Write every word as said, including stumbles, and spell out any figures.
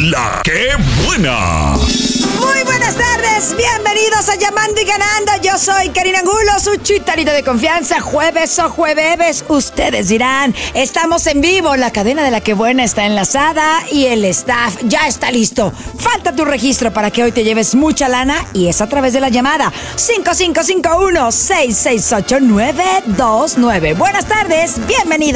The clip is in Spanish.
La que buena. Muy buenas tardes, bienvenidos a Llamando y Ganando. Yo soy Karina Angulo, su chitarito de confianza. Jueves o jueves, ustedes dirán. Estamos en vivo, la cadena de La que buena está enlazada y el staff ya está listo. Falta tu registro para que hoy te lleves mucha lana y es a través de la llamada cinco cinco cinco uno, seis seis ocho, nueve dos nueve. Buenas tardes, bienvenidos.